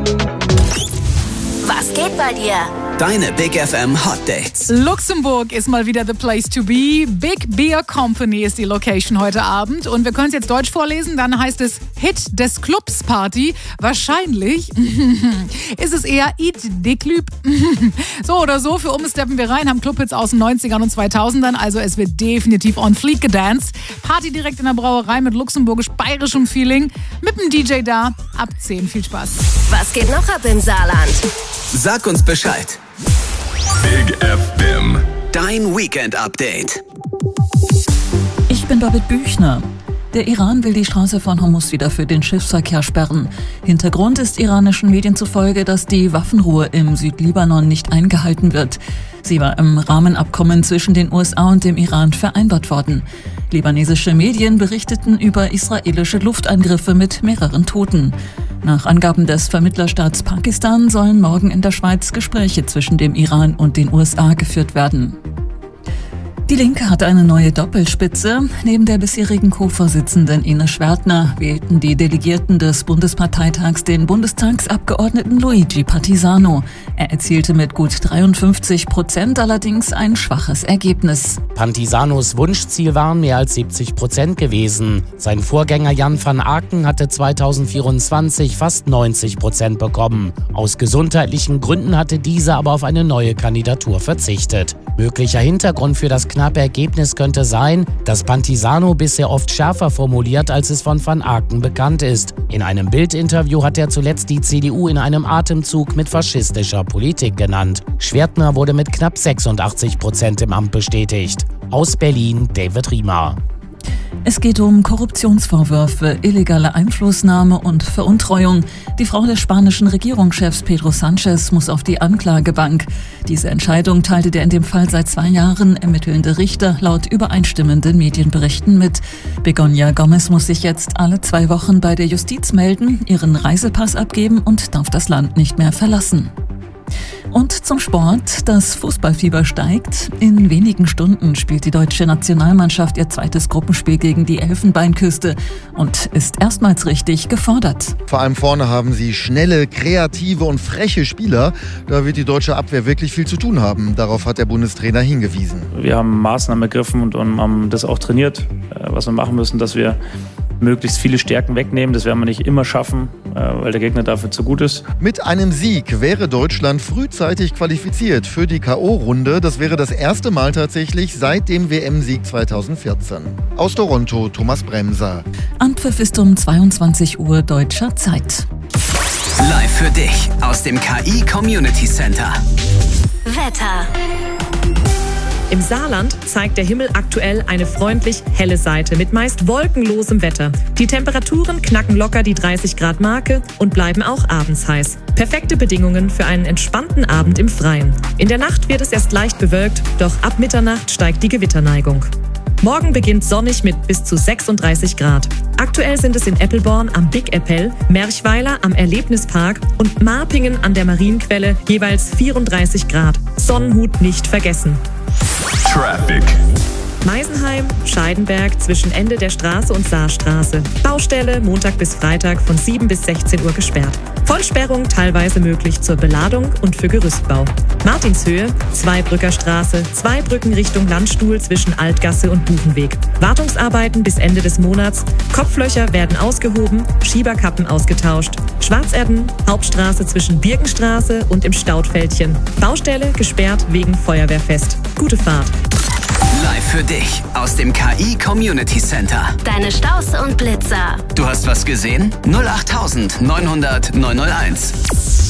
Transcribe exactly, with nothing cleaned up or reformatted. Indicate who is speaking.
Speaker 1: Was geht bei dir?
Speaker 2: Deine Big F M Hot Dates.
Speaker 3: Luxemburg ist mal wieder the place to be. Big Beer Company ist die Location heute Abend. Und wir können es jetzt deutsch vorlesen, dann heißt es Hit des Clubs Party. Wahrscheinlich ist es eher Eat de Club. So oder so, für uns steppen wir rein, haben Clubhits aus den neunzigern und zweitausendern. Also es wird definitiv on fleek gedanced. Party direkt in der Brauerei mit luxemburgisch-bayerischem Feeling. Mit dem D J da. Ab zehn. Viel Spaß.
Speaker 1: Was geht noch ab im Saarland?
Speaker 2: Sag uns Bescheid.
Speaker 4: Big F M.
Speaker 2: Dein Weekend-Update.
Speaker 5: Ich bin Babette Büchner. Der Iran will die Straße von Hormuz wieder für den Schiffsverkehr sperren. Hintergrund ist iranischen Medien zufolge, dass die Waffenruhe im Südlibanon nicht eingehalten wird. Sie war im Rahmenabkommen zwischen den U S A und dem Iran vereinbart worden. Libanesische Medien berichteten über israelische Luftangriffe mit mehreren Toten. Nach Angaben des Vermittlerstaats Pakistan sollen morgen in der Schweiz Gespräche zwischen dem Iran und den U S A geführt werden. Die Linke hat eine neue Doppelspitze. Neben der bisherigen Co-Vorsitzenden Ines Schwertner wählten die Delegierten des Bundesparteitags den Bundestagsabgeordneten Luigi Partisano. Er erzielte mit gut dreiundfünfzig Prozent allerdings ein schwaches Ergebnis.
Speaker 6: Partisanos Wunschziel waren mehr als siebzig Prozent gewesen. Sein Vorgänger Jan van Aken hatte zweitausendvierundzwanzig fast neunzig Prozent bekommen. Aus gesundheitlichen Gründen hatte dieser aber auf eine neue Kandidatur verzichtet. Möglicher Hintergrund für das knappe Ergebnis könnte sein, dass Partisano bisher oft schärfer formuliert, als es von van Aken bekannt ist. In einem Bild-Interview hat er zuletzt die C D U in einem Atemzug mit faschistischer Politik genannt. Schwertner wurde mit knapp sechsundachtzig Prozent im Amt bestätigt. Aus Berlin, David Riemer.
Speaker 5: Es geht um Korruptionsvorwürfe, illegale Einflussnahme und Veruntreuung. Die Frau des spanischen Regierungschefs Pedro Sanchez muss auf die Anklagebank. Diese Entscheidung teilte der in dem Fall seit zwei Jahren ermittelnde Richter laut übereinstimmenden Medienberichten mit. Begoña Gomez muss sich jetzt alle zwei Wochen bei der Justiz melden, ihren Reisepass abgeben und darf das Land nicht mehr verlassen. Und zum Sport. Das Fußballfieber steigt. In wenigen Stunden spielt die deutsche Nationalmannschaft ihr zweites Gruppenspiel gegen die Elfenbeinküste und ist erstmals richtig gefordert.
Speaker 7: Vor allem vorne haben sie schnelle, kreative und freche Spieler. Da wird die deutsche Abwehr wirklich viel zu tun haben. Darauf hat der Bundestrainer hingewiesen.
Speaker 8: Wir haben Maßnahmen ergriffen und, und haben das auch trainiert, was wir machen müssen, dass wir möglichst viele Stärken wegnehmen. Das werden wir nicht immer schaffen, weil der Gegner dafür zu gut ist.
Speaker 7: Mit einem Sieg wäre Deutschland frühzeitig qualifiziert für die K O-Runde. Das wäre das erste Mal tatsächlich seit dem W M-Sieg zweitausendvierzehn. Aus Toronto, Thomas Bremser.
Speaker 5: Anpfiff ist um zweiundzwanzig Uhr deutscher Zeit.
Speaker 2: Live für dich aus dem K I Community Center.
Speaker 1: Wetter.
Speaker 9: Im Saarland zeigt der Himmel aktuell eine freundlich helle Seite mit meist wolkenlosem Wetter. Die Temperaturen knacken locker die dreißig Grad Marke und bleiben auch abends heiß. Perfekte Bedingungen für einen entspannten Abend im Freien. In der Nacht wird es erst leicht bewölkt, doch ab Mitternacht steigt die Gewitterneigung. Morgen beginnt sonnig mit bis zu sechsunddreißig Grad. Aktuell sind es in Eppelborn am Big Appell, Merchweiler am Erlebnispark und Marpingen an der Marienquelle jeweils vierunddreißig Grad. Sonnenhut nicht vergessen.
Speaker 4: Traffic.
Speaker 9: Meisenheim, Scheidenberg zwischen Ende der Straße und Saarstraße. Baustelle Montag bis Freitag von sieben bis sechzehn Uhr gesperrt. Vollsperrung teilweise möglich zur Beladung und für Gerüstbau. Martinshöhe, Zweibrücker Straße, zwei Brücken Richtung Landstuhl zwischen Altgasse und Buchenweg. Wartungsarbeiten bis Ende des Monats. Kopflöcher werden ausgehoben, Schieberkappen ausgetauscht. Schwarzerden, Hauptstraße zwischen Birkenstraße und im Staudfältchen. Baustelle gesperrt wegen Feuerwehrfest. Gute Fahrt.
Speaker 2: Live für dich aus dem K I Community Center.
Speaker 1: Deine Staus und Blitzer.
Speaker 2: Du hast was gesehen? null acht neunhundert neunhunderteins.